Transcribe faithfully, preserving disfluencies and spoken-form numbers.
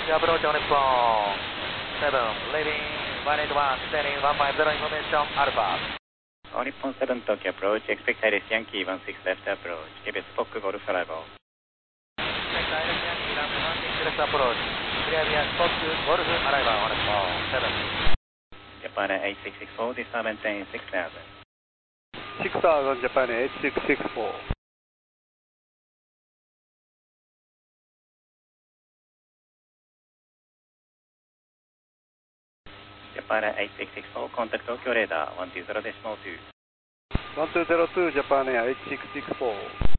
approach on its phone. seven, leaving one eight one, standing one five zero information Alpha. All Nippon seven Tokyo approach, expect Iris Yankee one six left approach, Quebec Spock Golf arrival. Expect Iris Yankee one six left approach, clear via Spock Golf arrival on its phone. seven. Japan eight six six four, disturb maintain six thousand. six thousand Japan eight six six four. Japan eight six six four, contact Tokyo radar one two zero decimal two. one two zero two Japan eight six six four.